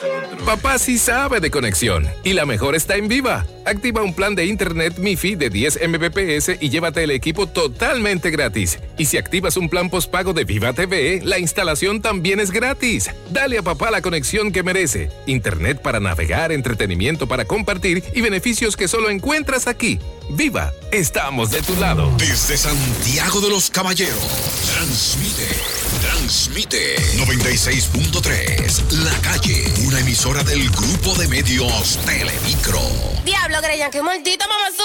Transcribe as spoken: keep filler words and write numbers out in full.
Papá sí sabe de conexión y la mejor está en Viva. Activa un plan de internet MiFi de diez megabits por segundo y llévate el equipo totalmente gratis. Y si activas un plan postpago de Viva T V, la instalación también es gratis. Dale a papá la conexión que merece. Internet para navegar, entretenimiento para compartir y beneficios que solo encuentras aquí. Viva, estamos de tu lado. Desde Santiago de los Caballeros, transmite, transmite noventa y seis punto tres, La Calle, una emisora del grupo de medios Telemicro. Diablo, Greña, qué maldito mamá.